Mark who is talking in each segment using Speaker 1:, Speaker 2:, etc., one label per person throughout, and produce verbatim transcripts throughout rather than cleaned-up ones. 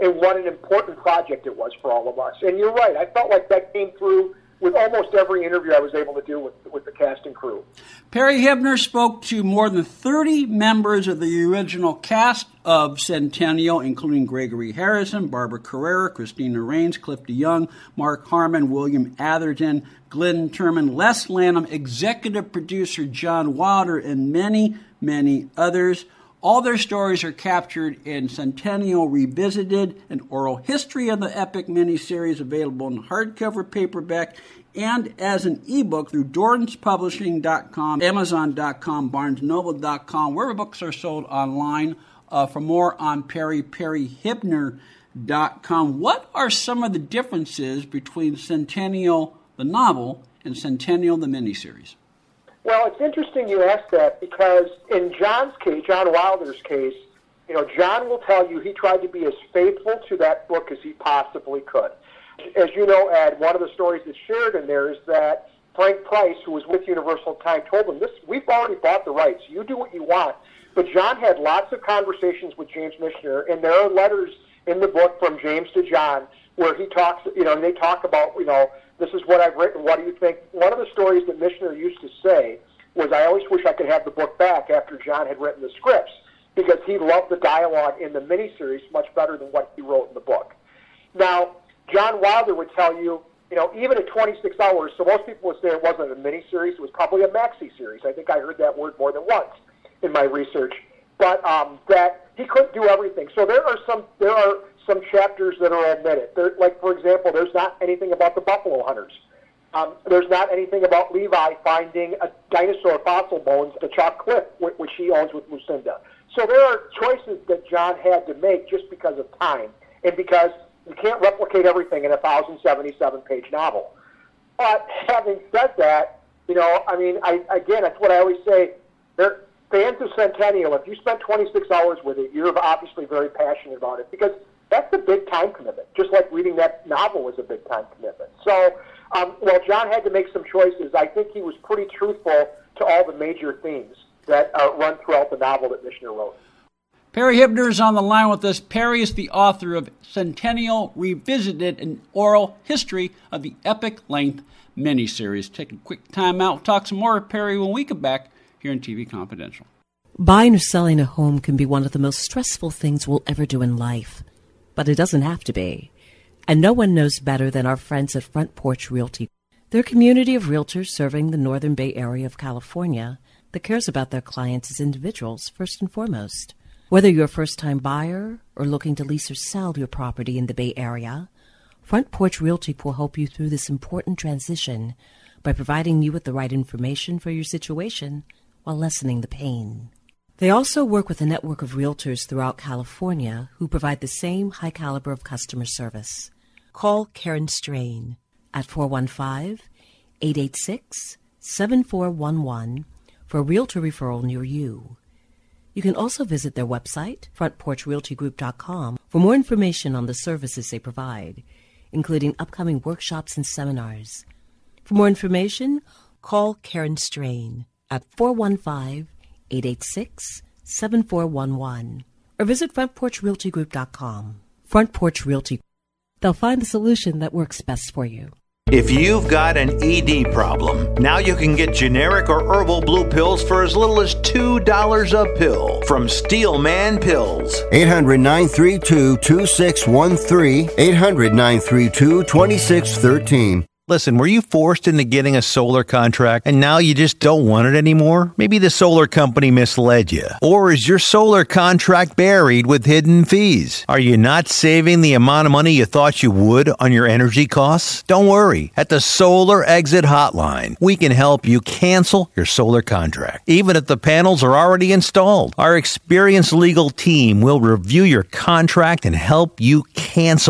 Speaker 1: and what an important project it was for all of us. And you're right, I felt like that came through with almost every interview I was able to do with, with the cast and crew.
Speaker 2: Perry Hibner spoke to more than thirty members of the original cast of Centennial, including Gregory Harrison, Barbara Carrera, Christina Rains, Cliff DeYoung, Mark Harmon, William Atherton, Glenn Turman, Les Lanham, executive producer John Wilder, and many, many others. All their stories are captured in Centennial Revisited, an oral history of the epic miniseries available in hardcover, paperback, and as an ebook through Dorrance Publishing dot com, Amazon dot com, Barnes Noble dot com, wherever books are sold online. Uh, for more on Perry, Perry Hibner dot com. What are some of the differences between Centennial, the novel, and Centennial, the miniseries?
Speaker 1: Well, it's interesting you ask that because in John's case, John Wilder's case, you know, John will tell you he tried to be as faithful to that book as he possibly could. As you know, Ed, one of the stories that's shared in there is that Frank Price, who was with Universal Time, told him, "This, we've already bought the rights. You do what you want." But John had lots of conversations with James Michener, and there are letters in the book from James to John where he talks, you know, and they talk about, you know, this is what I've written, what do you think? One of the stories that Michener used to say was, I always wish I could have the book back after John had written the scripts, because he loved the dialogue in the miniseries much better than what he wrote in the book. Now, John Wilder would tell you, you know, even at twenty-six hours, so most people would say it wasn't a miniseries, it was probably a maxi-series. I think I heard that word more than once in my research, but um, that he couldn't do everything. So there are some there are some chapters that are omitted. There, like, for example, there's not anything about the buffalo hunters. Um, there's not anything about Levi finding a dinosaur fossil bones at the Chalk Cliff, which he owns with Lucinda. So there are choices that John had to make just because of time, and because you can't replicate everything in a one thousand seventy-seven page novel. But having said that, you know, I mean, I, again, that's what I always say. There, fans of Centennial, if you spent twenty-six hours with it, you're obviously very passionate about it, because that's a big time commitment, just like reading that novel was a big time commitment. So, um, while John had to make some choices, I think he was pretty truthful to all the major themes that uh, run throughout the novel that Michener wrote.
Speaker 2: Perry Hibner is on the line with us. Perry is the author of Centennial Revisited, an oral history of the epic length miniseries. Take a quick time out. We'll talk some more with Perry when we come back here on T V Confidential.
Speaker 3: Buying or selling a home can be one of the most stressful things we'll ever do in life, but it doesn't have to be. And no one knows better than our friends at Front Porch Realty. They're a community of realtors serving the Northern Bay Area of California that cares about their clients as individuals first and foremost. Whether you're a first-time buyer or looking to lease or sell your property in the Bay Area, Front Porch Realty will help you through this important transition by providing you with the right information for your situation while lessening the pain. They also work with a network of realtors throughout California who provide the same high caliber of customer service. Call Karen Strain at four one five, eight eight six, seven four one one for a realtor referral near you. You can also visit their website, front porch realty group dot com, for more information on the services they provide, including upcoming workshops and seminars. For more information, call Karen Strain at four one five, eight eight six, seven four one one or visit front porch realty group dot com. Front Porch Realty. They'll find the solution that works best for you.
Speaker 4: If you've got an E D problem, now you can get generic or herbal blue pills for as little as two dollars a pill from Steelman Pills.
Speaker 5: eight hundred, nine three two, two six one three, eight hundred, nine three two, two six one three.
Speaker 4: Listen, were you forced into getting a solar contract and now you just don't want it anymore? Maybe the solar company misled you. Or is your solar contract buried with hidden fees? Are you not saving the amount of money you thought you would on your energy costs? Don't worry. At the Solar Exit Hotline, we can help you cancel your solar contract, even if the panels are already installed. Our experienced legal team will review your contract and help you cancel it.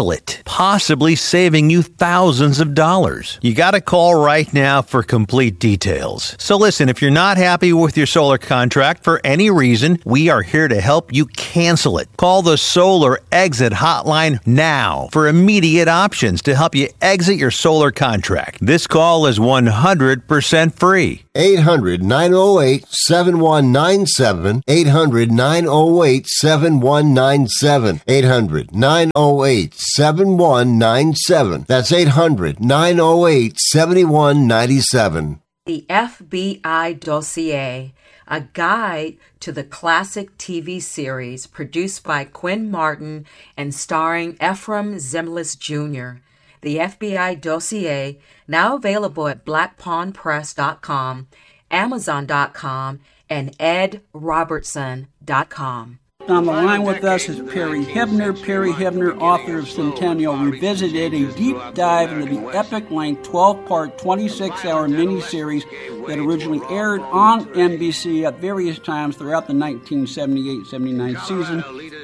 Speaker 4: possibly saving you thousands of dollars. You got to call right now for complete details. So listen, if you're not happy with your solar contract for any reason, we are here to help you cancel it. Call the Solar Exit Hotline now for immediate options to help you exit your solar contract. This call is one hundred percent free.
Speaker 5: eight hundred, nine oh eight, seven one nine seven. eight hundred, nine oh eight, seven one nine seven. eight hundred, nine oh eight, seven one nine seven. That's eight hundred, nine oh eight, seven one nine seven.
Speaker 6: The F B I Dossier, a guide to the classic T V series produced by Quinn Martin and starring Ephraim Zimbalist Junior The F B I Dossier, now available at black pawn press dot com, amazon dot com, and ed robertson dot com.
Speaker 2: On the line with us is Perry Hibner. Perry Hibner, author of Centennial Revisited, a deep dive into the epic-length twelve-part, twenty-six hour miniseries that originally aired on N B C at various times throughout the nineteen seventy-eight seventy-nine season.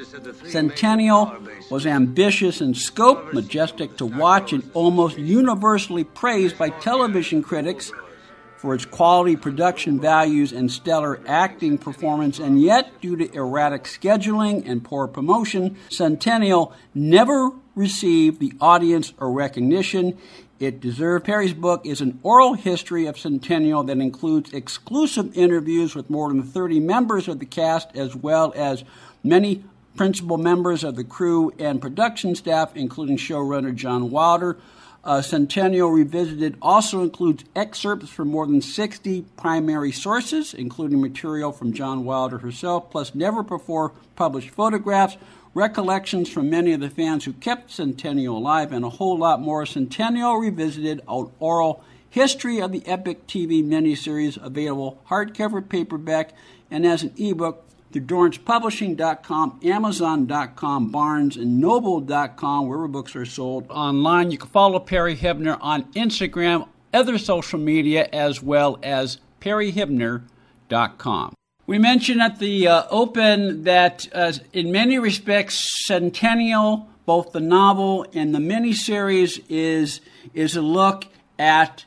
Speaker 2: Centennial was ambitious in scope, majestic to watch, and almost universally praised by television critics for its quality production values and stellar acting performance, and yet, due to erratic scheduling and poor promotion, Centennial never received the audience or recognition it deserved. Perry's book is an oral history of Centennial that includes exclusive interviews with more than thirty members of the cast, as well as many principal members of the crew and production staff, including showrunner John Wilder. Uh, Centennial Revisited also includes excerpts from more than sixty primary sources, including material from John Wilder herself, plus never-before published photographs, recollections from many of the fans who kept Centennial alive, and a whole lot more. Centennial Revisited, an oral history of the epic T V miniseries, available hardcover, paperback, and as an ebook through Dorrance Publishing dot com, Amazon dot com, Barnes and Noble dot com, wherever books are sold online. You can follow Perry Hibner on Instagram, other social media, as well as perry hibner dot com. We mentioned at the uh, open that uh, in many respects, Centennial, both the novel and the miniseries, is is a look at,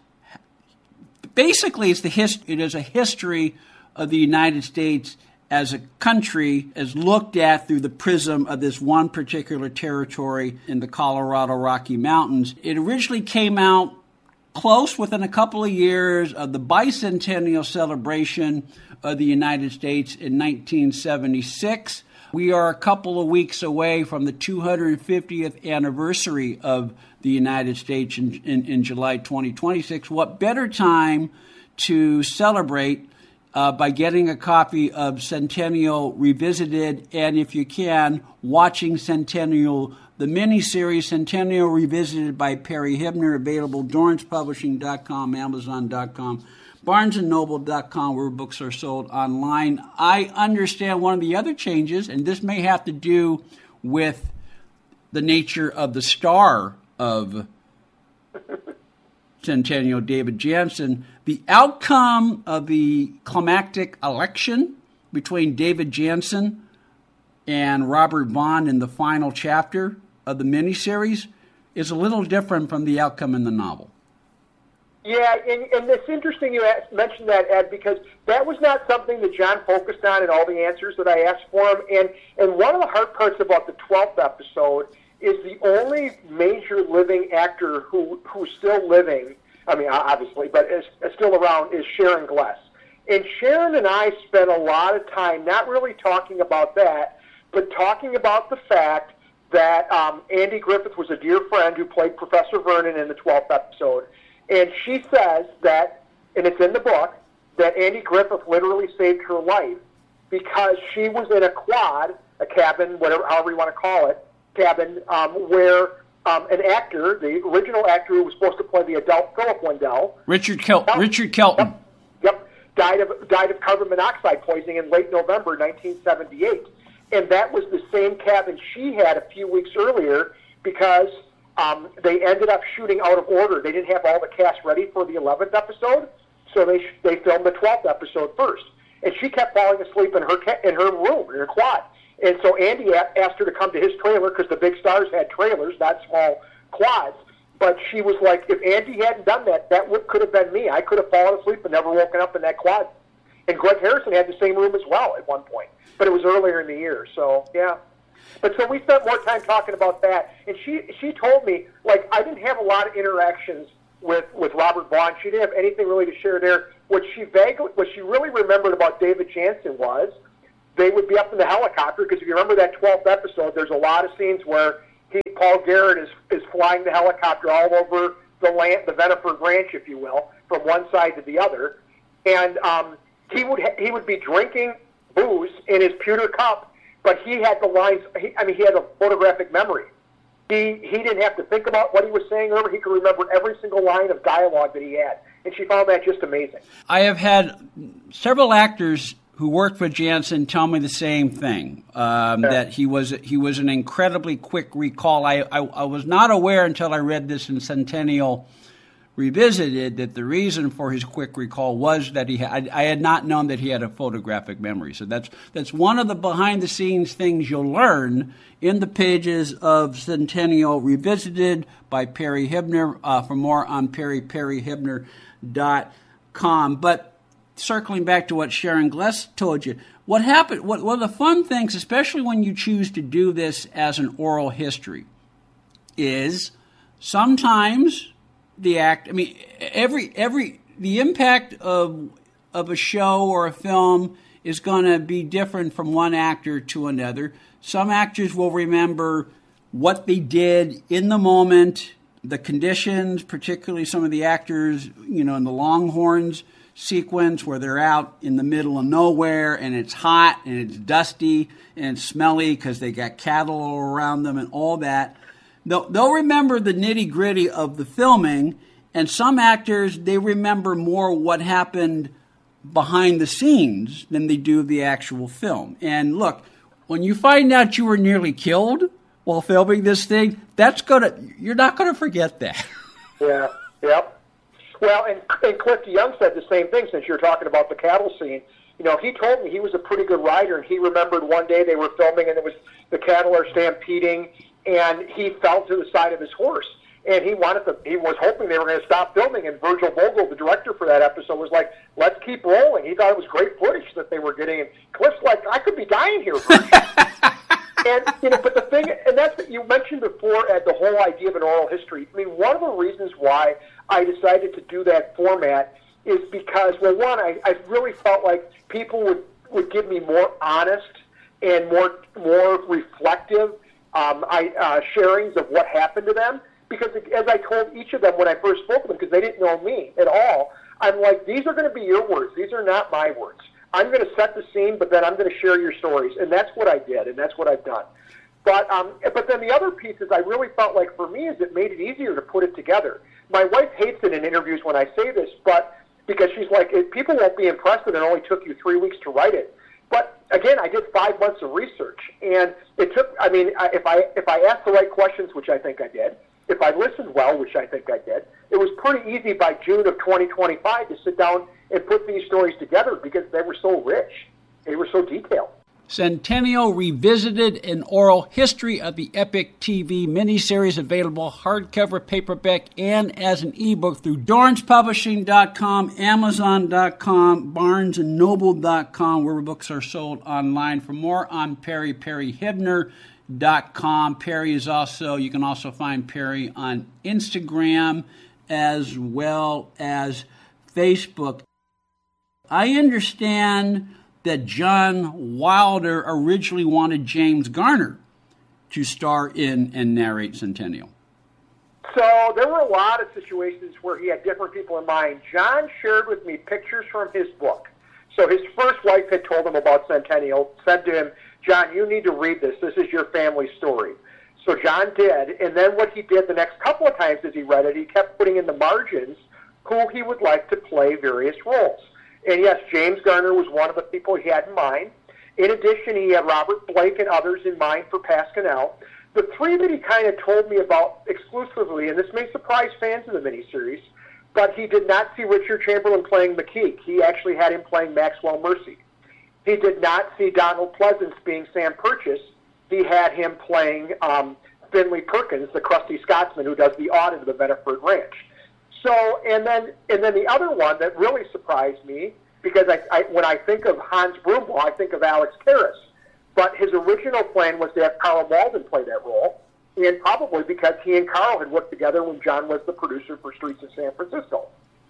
Speaker 2: basically it's the hist- it is a history of the United States as a country, as looked at through the prism of this one particular territory in the Colorado Rocky Mountains. It originally came out close within a couple of years of the bicentennial celebration of the United States in nineteen seventy-six. We are a couple of weeks away from the two hundred fiftieth anniversary of the United States in, in, in July twenty twenty-six. What better time to celebrate Uh, by getting a copy of Centennial Revisited, and if you can, watching Centennial, the miniseries Centennial Revisited by Perry Hibner, available Dorrance Publishing dot com, Amazon dot com, Barnes and Noble dot com, where books are sold online. I understand one of the other changes, and this may have to do with the nature of the star of Centennial, David Jansen. The outcome of the climactic election between David Jansen and Robert Vaughn in the final chapter of the miniseries is a little different from the outcome in the novel.
Speaker 1: Yeah, and, and it's interesting you asked, mentioned that, Ed, because that was not something that John focused on in all the answers that I asked for him. And, and one of the hard parts about the twelfth episode is the only major living actor who who's still living, I mean, obviously, but is, is still around, is Sharon Gless. And Sharon and I spent a lot of time not really talking about that, but talking about the fact that um, Andy Griffith was a dear friend who played Professor Vernon in the twelfth episode. And she says that, and it's in the book, that Andy Griffith literally saved her life because she was in a quad, a cabin, whatever, however you want to call it, cabin, um, where um, an actor, the original actor who was supposed to play the adult Philip Wendell,
Speaker 2: Richard Kel- yep, Richard Kelton,
Speaker 1: yep, yep, died of died of carbon monoxide poisoning in late November nineteen seventy-eight, and that was the same cabin she had a few weeks earlier because um, they ended up shooting out of order. They didn't have all the cast ready for the eleventh episode, so they sh- they filmed the twelfth episode first, and she kept falling asleep in her ca- in her room in her quad. And so Andy a- asked her to come to his trailer because the big stars had trailers, not small quads. But she was like, if Andy hadn't done that, that would, could have been me. I could have fallen asleep and never woken up in that quad. And Greg Harrison had the same room as well at one point. But it was earlier in the year, so, yeah. But so we spent more time talking about that. And she she told me, like, I didn't have a lot of interactions with, with Robert Vaughn. She didn't have anything really to share there. What she vaguely, what she really remembered about David Janssen was they would be up in the helicopter, because if you remember that twelfth episode, there's a lot of scenes where he, Paul Garrett is, is flying the helicopter all over the land, the Veniford Ranch, if you will, from one side to the other. And um, he would ha- he would be drinking booze in his pewter cup, but he had the lines, he, I mean, he had a photographic memory. He he didn't have to think about what he was saying over. He could remember every single line of dialogue that he had. And she found that just amazing.
Speaker 2: I have had several actors who worked for Janssen tell me the same thing, um, yeah. that he was he was an incredibly quick recall. I, I, I was not aware until I read this in Centennial Revisited that the reason for his quick recall was that he had, I, I had not known that he had a photographic memory. So that's that's one of the behind-the-scenes things you'll learn in the pages of Centennial Revisited by Perry Hibner. Uh, for more on perry perry hibner dot com. But circling back to what Sharon Gless told you, what happened, what, one of the fun things, especially when you choose to do this as an oral history, is sometimes the act, I mean, every, every, the impact of, of a show or a film is going to be different from one actor to another. Some actors will remember what they did in the moment, the conditions, particularly some of the actors, you know, in the Longhorns sequence where they're out in the middle of nowhere and it's hot and it's dusty and it's smelly because they got cattle all around them and all that. They'll, they'll remember the nitty-gritty of the filming, and some actors, they remember more what happened behind the scenes than they do the actual film. And look, when you find out you were nearly killed while filming this thing, that's gonna, you're not going to forget that.
Speaker 1: Yeah, yep. Well, and, and Clifton Young said the same thing, since you're talking about the cattle scene. You know, he told me he was a pretty good rider, and he remembered one day they were filming, and it was the cattle are stampeding, and he fell to the side of his horse. And he wanted to, he was hoping they were going to stop filming, and Virgil Vogel, the director for that episode, was like, let's keep rolling. He thought it was great footage that they were getting, and Cliff's like, I could be dying here, Virgil. And, you know, but the thing, and that's what you mentioned before, Ed, the whole idea of an oral history. I mean, one of the reasons why I decided to do that format is because, well, one, I, I really felt like people would, would give me more honest and more more reflective um, I, uh, sharings of what happened to them. Because as I told each of them when I first spoke to them, because they didn't know me at all, I'm like, these are going to be your words. These are not my words. I'm going to set the scene, but then I'm going to share your stories. And that's what I did, and that's what I've done. But um, but then the other piece is I really felt like for me is it made it easier to put it together. My wife hates it in interviews when I say this, but because she's like, people won't be impressed that it only took you three weeks to write it. But again, I did five months of research, and it took, I mean, if I if I asked the right questions, which I think I did, if I listened well, which I think I did, it was pretty easy by June of twenty twenty-five to sit down and put these stories together because they were so rich. They were so detailed.
Speaker 2: Centennial Revisited, an oral history of the Epic T V miniseries, available hardcover, paperback, and as an ebook through Dorrance Publishing dot com, Amazon dot com, Barnes and Noble dot com, where books are sold online. For more on Perry, perry hibner dot com. Perry is also, you can also find Perry on Instagram as well as Facebook. I understand that John Wilder originally wanted James Garner to star in and narrate Centennial.
Speaker 1: So there were a lot of situations where he had different people in mind. John shared with me pictures from his book. So his first wife had told him about Centennial, said to him, John, you need to read this. This is your family story. So John did, and then what he did the next couple of times as he read it, he kept putting in the margins who he would like to play various roles. And yes, James Garner was one of the people he had in mind. In addition, he had Robert Blake and others in mind for Pasquinel. The three that he kind of told me about exclusively, and this may surprise fans of the miniseries, but he did not see Richard Chamberlain playing McKeek. He actually had him playing Maxwell Mercy. He did not see Donald Pleasance being Sam Purchase. He had him playing um, Finley Perkins, the crusty Scotsman who does the audit of the Beneford Ranch. So, and then and then the other one that really surprised me, because I, I when I think of Hans Brumbaugh, I think of Alex Karras. But his original plan was to have Carl Malden play that role, and probably because he and Carl had worked together when John was the producer for Streets of San Francisco.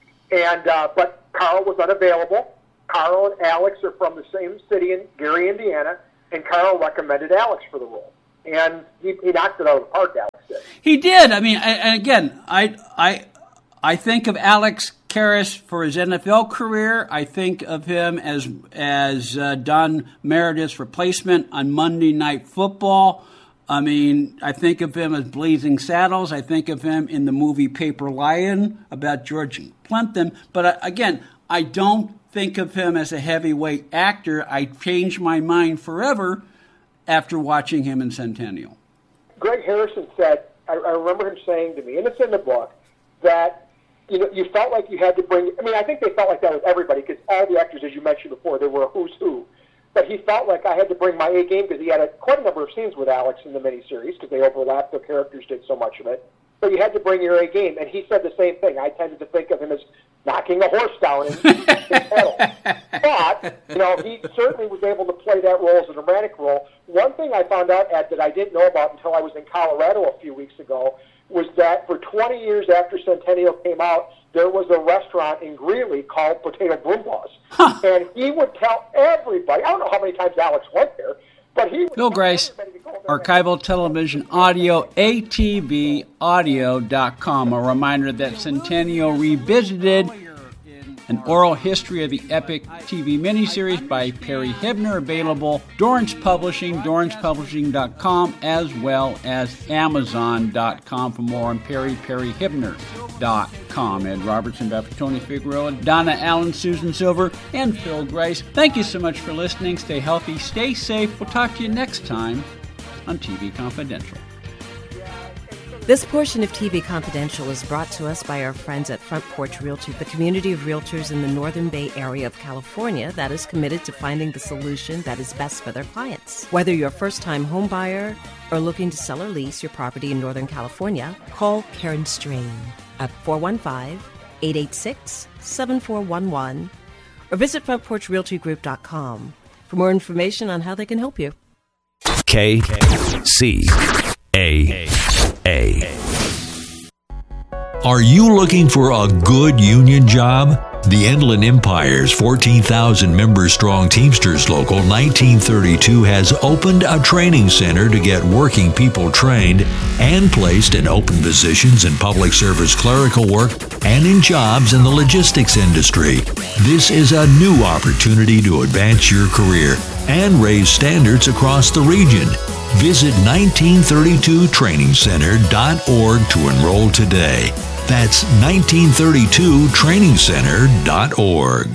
Speaker 1: And uh, but Carl was unavailable. Carl and Alex are from the same city in Gary, Indiana, and Carl recommended Alex for the role. And he, he knocked it out of the park, Alex did.
Speaker 2: He did. I mean, and again, I I I think of Alex Karras for his N F L career. I think of him as as uh, Don Meredith's replacement on Monday Night Football. I mean, I think of him as Blazing Saddles. I think of him in the movie Paper Lion about George Plimpton. But uh, again, I don't think of him as a heavyweight actor. I changed my mind forever after watching him in Centennial.
Speaker 1: Greg Harrison said, I, I remember him saying to me, and it's in the book, that you know you felt like you had to bring. I mean, I think they felt like that with everybody because all the actors, as you mentioned before, they were a who's who. But he felt like I had to bring my A game because he had a, quite a number of scenes with Alex in the miniseries because they overlapped. The characters did so much of it. So you had to bring your A game. And he said the same thing. I tended to think of him as knocking a horse down in his pedal. But, you know, he certainly was able to play that role as a dramatic role. One thing I found out, Ed, that I didn't know about until I was in Colorado a few weeks ago was that for twenty years after Centennial came out, there was a restaurant in Greeley called Potato Brumbaugh's. Huh. And he would tell everybody, I don't know how many times Alex went there, but he would
Speaker 2: Bill Grace, Archival Television Audio, A T V audio dot com. A reminder that Centennial Revisited, an oral history of the epic T V miniseries by Perry Hibner, available Dorrance Publishing, dorrance publishing dot com, as well as amazon dot com for more on Perry, perry hibner dot com. Ed Robertson, Doctor Tony Figueroa, Donna Allen, Susan Silver, and Phil Grace. Thank you so much for listening. Stay healthy, stay safe. We'll talk to you next time on T V Confidential.
Speaker 3: This portion of T V Confidential is brought to us by our friends at Front Porch Realty, the community of realtors in the Northern Bay area of California that is committed to finding the solution that is best for their clients. Whether you're a first-time home buyer or looking to sell or lease your property in Northern California, call Karen Strain at four one five, eight eight six, seven four one one or visit front porch realty group dot com for more information on how they can help you.
Speaker 7: K C A A. Are you looking for a good union job? The Inland Empire's fourteen thousand member strong Teamsters Local nineteen thirty-two has opened a training center to get working people trained and placed in open positions in public service clerical work and in jobs in the logistics industry. This is a new opportunity to advance your career and raise standards across the region. Visit nineteen thirty-two training center dot org to enroll today. That's nineteen thirty-two training center dot org.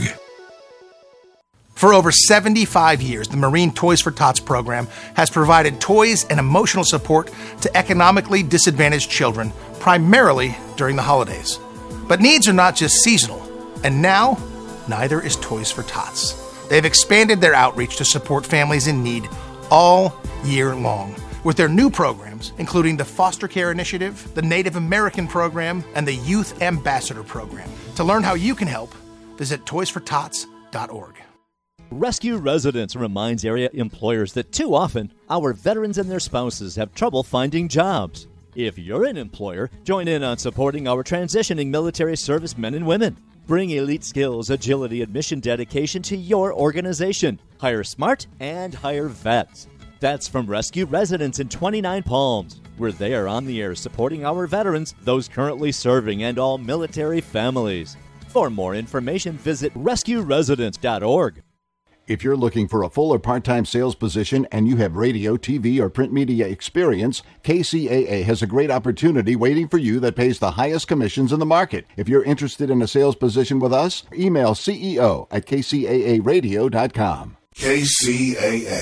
Speaker 8: For over seventy-five years, the Marine Toys for Tots program has provided toys and emotional support to economically disadvantaged children, primarily during the holidays. But needs are not just seasonal, and now, neither is Toys for Tots. They've expanded their outreach to support families in need all year long with their new programs, including the Foster Care Initiative, the Native American Program, and the Youth Ambassador Program. To learn how you can help, visit toys for tots dot org.
Speaker 9: Rescue Residence reminds area employers that too often our veterans and their spouses have trouble finding jobs. If you're an employer, join in on supporting our transitioning military service men and women. Bring elite skills, agility, and mission dedication to your organization. Hire smart and hire vets. That's from Rescue Residence in twenty-nine Palms, where they are on the air supporting our veterans, those currently serving, and all military families. For more information, visit rescue residence dot org.
Speaker 10: If you're looking for a full or part-time sales position and you have radio, T V, or print media experience, K C A A has a great opportunity waiting for you that pays the highest commissions in the market. If you're interested in a sales position with us, email C E O at k c a a radio dot com.
Speaker 11: K C A A.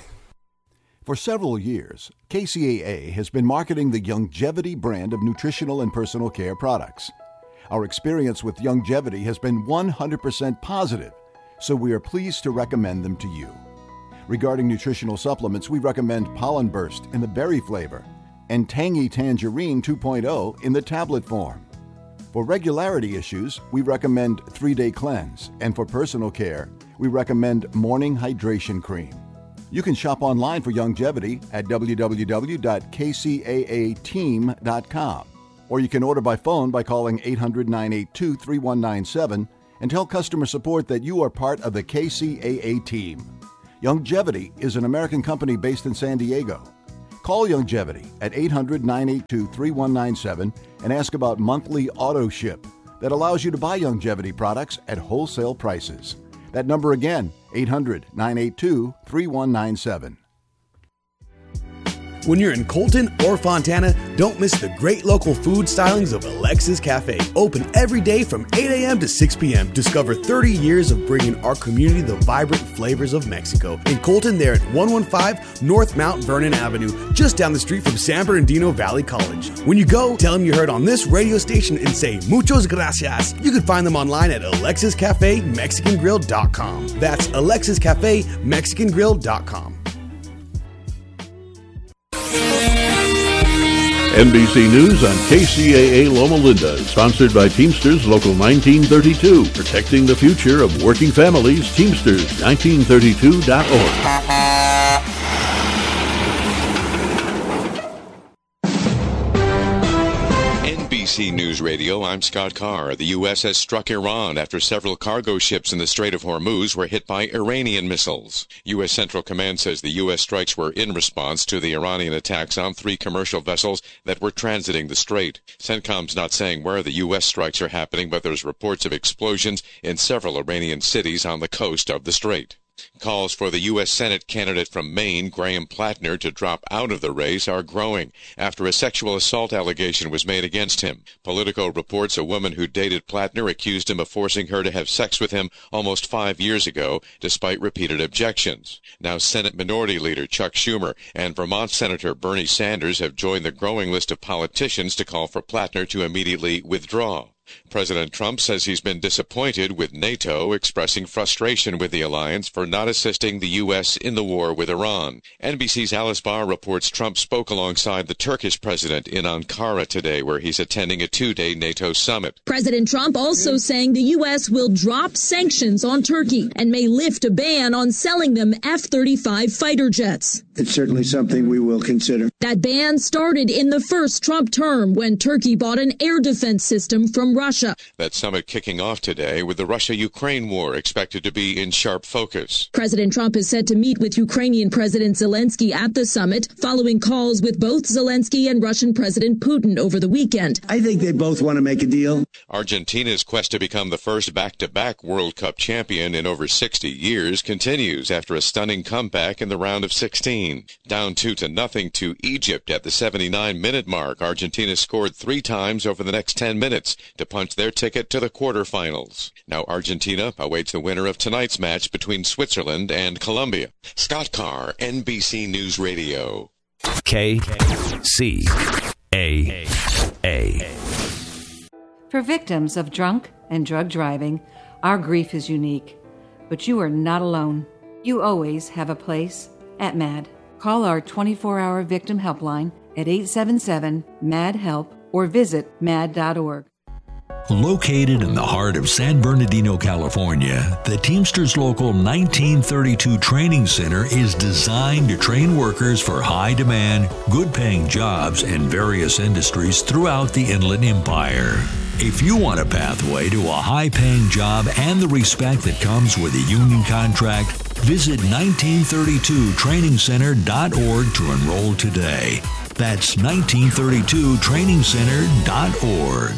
Speaker 10: For several years, K C A A has been marketing the Youngevity brand of nutritional and personal care products. Our experience with Youngevity has been one hundred percent positive, so we are pleased to recommend them to you. Regarding nutritional supplements, we recommend Pollen Burst in the berry flavor and Tangy Tangerine two point oh in the tablet form. For regularity issues, we recommend three-day cleanse, and for personal care, we recommend morning hydration cream. You can shop online for Youngevity at w w w dot k c a a team dot com, or you can order by phone by calling eight hundred, nine eight two, three one nine seven and tell customer support that you are part of the K C A A team. Youngevity is an American company based in San Diego. Call Youngevity at eight hundred, nine eight two, three one nine seven and ask about monthly auto ship that allows you to buy Youngevity products at wholesale prices. That number again, eight hundred, nine eight two, three one nine seven.
Speaker 12: When you're in Colton or Fontana, don't miss the great local food stylings of Alexis Cafe. Open every day from eight a.m. to six p.m. Discover thirty years of bringing our community the vibrant flavors of Mexico. In Colton, they're at one fifteen North Mount Vernon Avenue, just down the street from San Bernardino Valley College. When you go, tell them you heard on this radio station and say muchos gracias. You can find them online at alexis cafe mexican grill dot com. That's alexis cafe mexican grill dot com.
Speaker 13: N B C News on K C A A Loma Linda, sponsored by Teamsters Local nineteen thirty-two, protecting the future of working families. Teamsters nineteen thirty-two dot org.
Speaker 14: N B C News Radio, I'm Scott Carr. The U S has struck Iran after several cargo ships in the Strait of Hormuz were hit by Iranian missiles. U S Central Command says the U S strikes were in response to the Iranian attacks on three commercial vessels that were transiting the strait. CENTCOM's not saying where the U S strikes are happening, but there's reports of explosions in several Iranian cities on the coast of the strait. Calls for the U S Senate candidate from Maine, Graham Plattner, to drop out of the race are growing after a sexual assault allegation was made against him. Politico reports a woman who dated Plattner accused him of forcing her to have sex with him almost five years ago, despite repeated objections. Now Senate Minority Leader Chuck Schumer and Vermont Senator Bernie Sanders have joined the growing list of politicians to call for Plattner to immediately withdraw. President Trump says he's been disappointed with NATO, expressing frustration with the alliance for not assisting the U S in the war with Iran. N B C's Alice Barr reports Trump spoke alongside the Turkish president in Ankara today, where he's attending a two-day NATO summit.
Speaker 15: President Trump also saying the U S will drop sanctions on Turkey and may lift a ban on selling them F thirty-five fighter jets.
Speaker 16: It's certainly something we will consider.
Speaker 15: That ban started in the first Trump term when Turkey bought an air defense system from Russia.
Speaker 14: That summit kicking off today with the Russia-Ukraine war expected to be in sharp focus.
Speaker 15: President Trump is set to meet with Ukrainian President Zelensky at the summit, following calls with both Zelensky and Russian President Putin over the weekend.
Speaker 16: I think they both want to make a deal.
Speaker 14: Argentina's quest to become the first back-to-back World Cup champion in over sixty years continues after a stunning comeback in the round of sixteen. Down two to nothing to Egypt at the seventy-nine minute mark, Argentina scored three times over the next ten minutes to punch their ticket to the quarterfinals. Now Argentina awaits the winner of tonight's match between Switzerland and Colombia. Scott Carr, N B C News Radio.
Speaker 7: K C A A.
Speaker 17: For victims of drunk and drug driving, our grief is unique. But you are not alone. You always have a place at MAD. Call our twenty-four hour victim helpline at eight seven seven, M A D, HELP or visit mad dot org.
Speaker 7: Located in the heart of San Bernardino, California, the Teamsters Local nineteen thirty-two Training Center is designed to train workers for high-demand, good-paying jobs in various industries throughout the Inland Empire. If you want a pathway to a high-paying job and the respect that comes with a union contract, visit nineteen thirty-two training center dot org to enroll today. That's nineteen thirty-two training center dot org.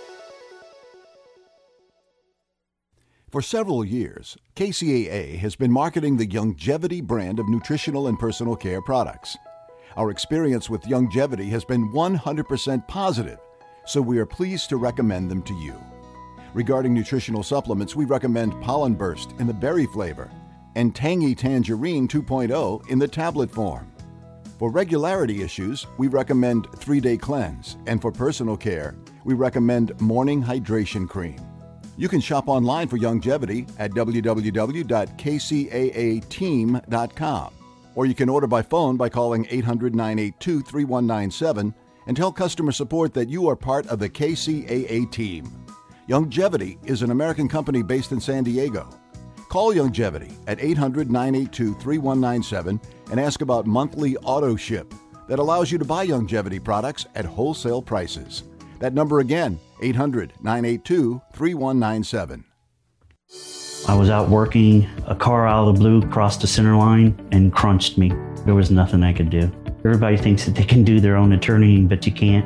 Speaker 10: For several years, K C A A has been marketing the Youngevity brand of nutritional and personal care products. Our experience with Youngevity has been one hundred percent positive, so we are pleased to recommend them to you. Regarding nutritional supplements, we recommend Pollen Burst in the berry flavor and Tangy Tangerine two point oh in the tablet form. For regularity issues, we recommend three-day cleanse, and for personal care, we recommend morning hydration cream. You can shop online for Youngevity at w w w dot k c a a team dot com, Or you can order by phone by calling eight hundred, nine eight two, three one nine seven and tell customer support that you are part of the K C A A team. Youngevity is an American company based in San Diego. Call Youngevity at eight hundred, nine eight two, three one nine seven and ask about monthly auto ship that allows you to buy Youngevity products at wholesale prices. That number again, eight hundred, nine eight two, three one nine seven.
Speaker 18: I was out working, a car out of the blue crossed the center line and crunched me. There was nothing I could do. Everybody thinks that they can do their own attorney, but you can't.